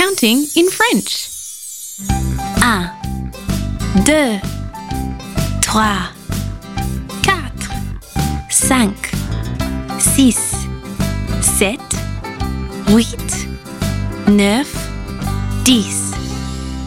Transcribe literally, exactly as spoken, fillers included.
counting in French. Un, deux, trois, quatre, cinq, six, sept, huit, neuf, dix.